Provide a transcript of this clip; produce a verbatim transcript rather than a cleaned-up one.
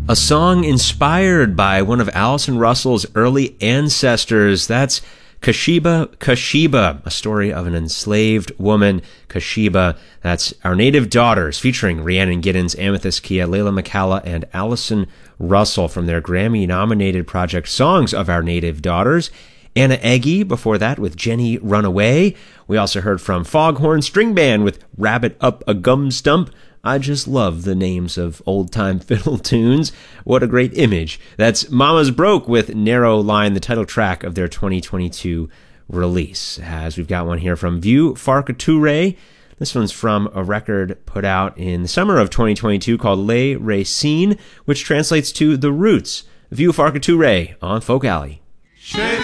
A song inspired by one of Allison Russell's early ancestors. That's Kashiba Kashiba, a story of an enslaved woman, Kashiba. That's Our Native Daughters, featuring Rhiannon Giddens, Amethyst Kia, Layla McCalla, and Allison Russell from their Grammy-nominated project Songs of Our Native Daughters. Anna Eggy before that with Jenny Runaway. We also heard from Foghorn String Band with Rabbit Up a Gum Stump. I just love the names of old-time fiddle tunes. What a great image. That's Mama's Broke with Narrow Line, the title track of their twenty twenty-two release. As we've got one here from Vieux Farciture. This one's from a record put out in the summer of twenty twenty-two called Les Racines, which translates to The Roots. Vieux Farciture on Folk Alley.